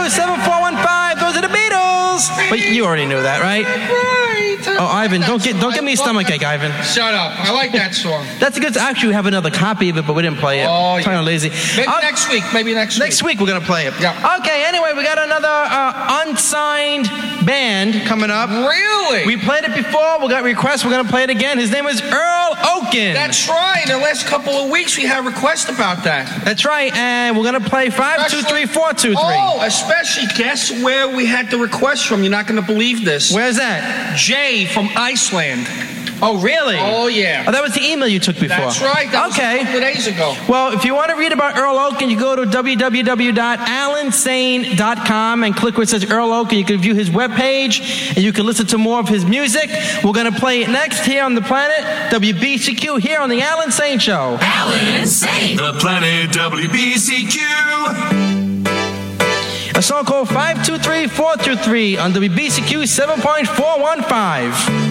747-415. Those are the Beatles. But you already knew that, right? Oh, Ivan, don't give me a stomachache, Ivan. Shut up. I like that song. That's a good. Actually, we have another copy of it, but we didn't play it. Oh, yeah. Kind of lazy. Maybe next week. Next week we're gonna play it. Yeah. Okay. Anyway, we got another unsigned band coming up. Really? We played it before. We got requests. We're gonna play it again. His name is Earl Oaken. That's right. In the last couple of weeks, we had requests about that. That's right. And we're gonna play 5-2-3-4-2-3. Oh, especially guess where we had the request from. You're not gonna believe this. Where's that? Jay from Iceland. Oh, really? Oh, yeah. Oh, that was the email you took before. That's right. That was a couple of days ago. Well, if you want to read about Earl Oaken, you go to www.alansane.com and click where it says Earl Oaken. You can view his webpage, and you can listen to more of his music. We're going to play it next here on the planet, WBCQ, here on the Alan Sane Show. Alan Sane. The planet WBCQ. A song called 5-2-3-4-2-3 on WBCQ 7.415.